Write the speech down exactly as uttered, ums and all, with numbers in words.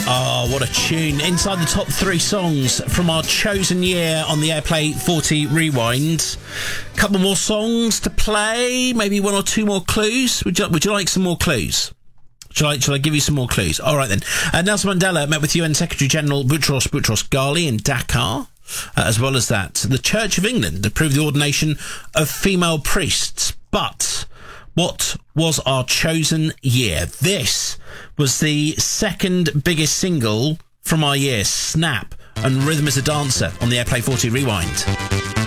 Oh, what a tune. Inside the top three songs from our chosen year on the Airplay forty Rewind. Couple more songs to play, maybe one or two more clues. Would you, would you like some more clues? Shall I, shall I give you some more clues? All right, then. Uh, Nelson Mandela met with U N Secretary-General Boutros Boutros-Ghali in Dakar. Uh, as well as that, the Church of England approved the ordination of female priests. But what was our chosen year? This was the second biggest single from our year, Snap and Rhythm is a Dancer on the Airplay forty Rewind.